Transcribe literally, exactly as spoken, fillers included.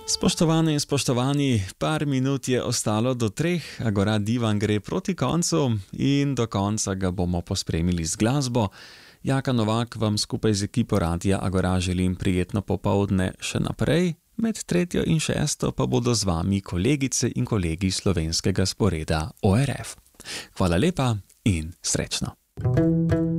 Spoštovane in spoštovani, par minut je ostalo do treh, Agora Divan gre proti koncu in do konca ga bomo pospremili z glasbo. Jaka Novak vam skupaj z ekipo Radia Agora želim prijetno popoldne še naprej, med tretjo in šesto pa bodo z vami kolegice in kolegi slovenskega sporeda O R F. Hvala lepa in srečno.